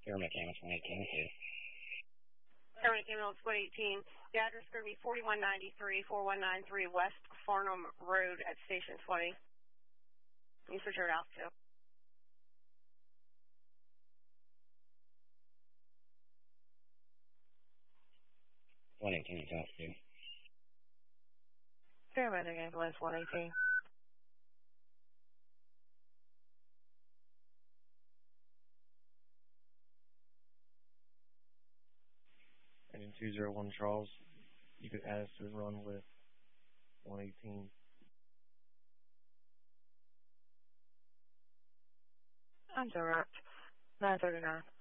Air Mechanics 118 here. Air Mechanics 118. The address is going to be 4193, 4193 West Farnham Road at Station 20. You switch your altitude. 118 is altitude. Paramedic Ambulance 118. Engine 201 Charles, you could add us to run with 118. I'm direct. 939.